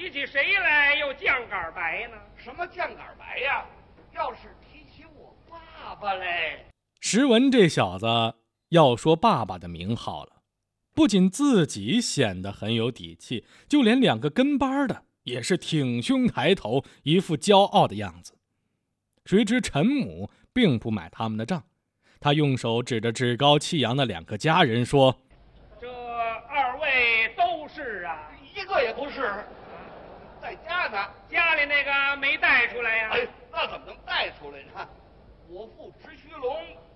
提起谁来又犟杆白呢？ 什么犟杆白呀？要是提起我爸爸来。 石文这小子要说爸爸的名号了，不仅自己显得很有底气，就连两个跟班的也是挺胸抬头，一副骄傲的样子。谁知陈母并不买他们的账，他用手指着趾高气扬的两个家人说： 这二位都是啊？ 一个也不是，在家呢。 家里那个没带出来呀？ 哎，那怎么能带出来呢？我父石须龙